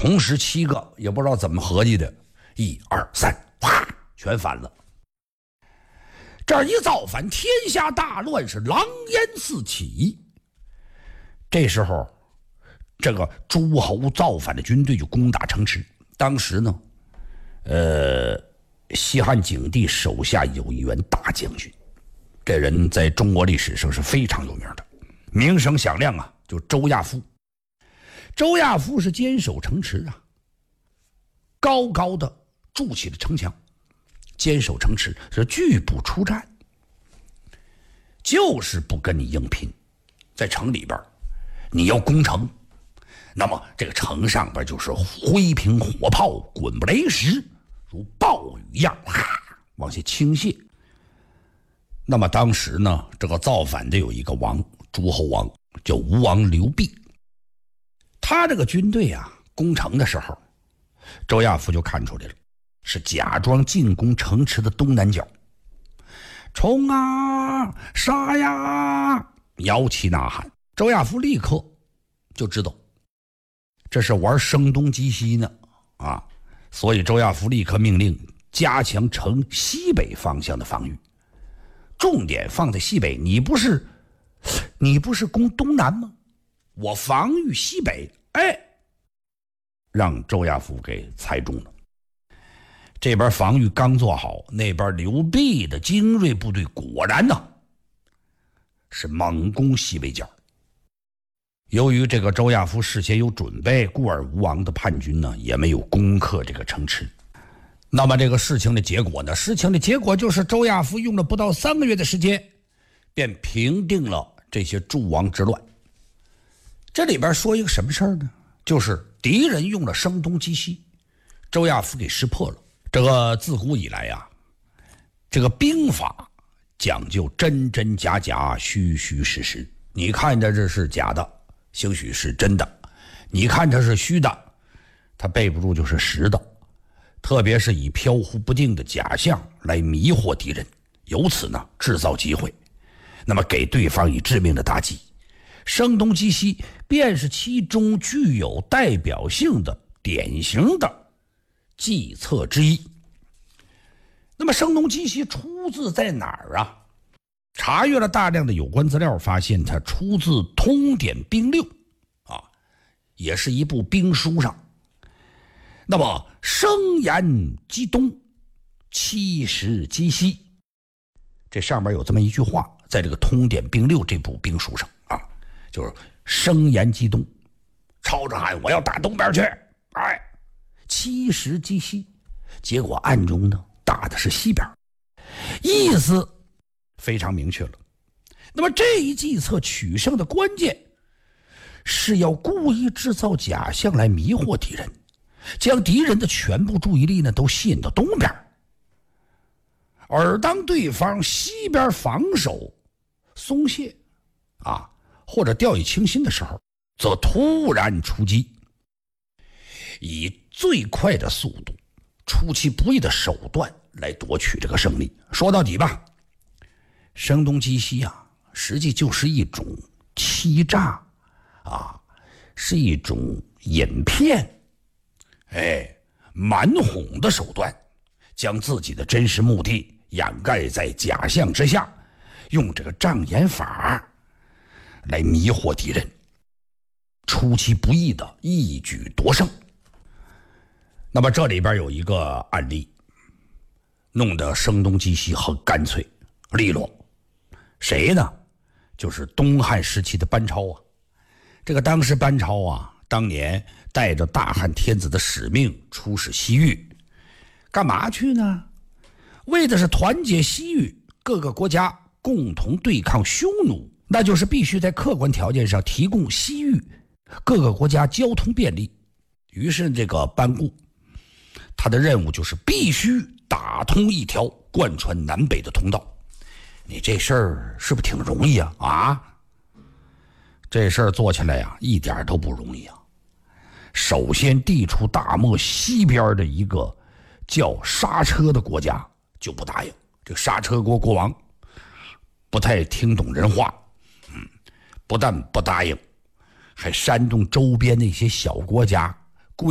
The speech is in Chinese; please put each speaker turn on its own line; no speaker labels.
同时7个也不知道怎么合计的，1、2、3，啪，全反了。这一造反，天下大乱，是狼烟四起。这时候，这个诸侯造反的军队就攻打城池。当时呢，西汉景帝手下有一员大将军，这人在中国历史上是非常有名的，名声响亮啊，就周亚夫。周亚夫是坚守城池啊，高高的筑起了城墙，坚守城池是拒不出战，就是不跟你硬拼。在城里边你要攻城，那么这个城上边就是灰瓶火炮滚不雷石，如暴雨一样往下倾泻。那么当时呢，这个造反的有一个王，诸侯王，叫吴王刘濞。他这个军队啊，攻城的时候，周亚夫就看出来了，是假装进攻城池的东南角，冲啊，杀呀，摇旗呐喊。周亚夫立刻就知道这是玩声东击西呢啊，所以周亚夫立刻命令加强城西北方向的防御，重点放在西北。你不是攻东南吗？我防御西北，让周亚夫给猜中了。这边防御刚做好，那边刘濞的精锐部队果然呢是猛攻西北角。由于这个周亚夫事先有准备，故而吴王的叛军呢也没有攻克这个城池。那么这个事情的结果呢？事情的结果就是周亚夫用了不到3个月的时间，便平定了这些诸王之乱。这里边说一个什么事儿呢？就是敌人用了声东击西，周亚夫给识破了。这个自古以来啊，这个兵法讲究真真假假，虚虚实实。你看着这是假的，兴许是真的；你看它是虚的，它背不住就是实的。特别是以飘忽不定的假象来迷惑敌人，由此呢制造机会，那么给对方以致命的打击。声东击西便是其中具有代表性的典型的计策之一。那么声东击西出自在哪儿啊？查阅了大量的有关资料，发现它出自《通典兵六》啊，也是一部兵书上。那么声言击东，欺实击西，这上面有这么一句话，在这个《通典兵六》这部兵书上啊，就是声言击东，吵着喊我要打东边去，欺实击西，结果暗中呢打的是西边，意思非常明确了。那么这一计策取胜的关键是要故意制造假象来迷惑敌人，将敌人的全部注意力呢都吸引到东边，而当对方西边防守松懈啊，或者掉以轻心的时候，则突然出击，以最快的速度，出其不意的手段来夺取这个胜利。说到底吧，声东击西啊，实际就是一种欺诈啊，是一种引骗，瞒哄的手段，将自己的真实目的掩盖在假象之下，用这个障眼法来迷惑敌人，出其不意的一举夺胜。那么这里边有一个案例，弄得声东击西很干脆利落。谁呢？就是东汉时期的班超啊。这个当时班超啊，当年带着大汉天子的使命出使西域，干嘛去呢？为的是团结西域各个国家共同对抗匈奴，那就是必须在客观条件上提供西域各个国家交通便利。于是这个班固，他的任务就是必须打通一条贯穿南北的通道。你这事儿是不是挺容易啊？这事儿做起来呀，一点都不容易啊。首先地处大漠西边的一个叫刹车的国家就不答应，这个刹车国国王不太听懂人话，不但不答应，还煽动周边那些小国家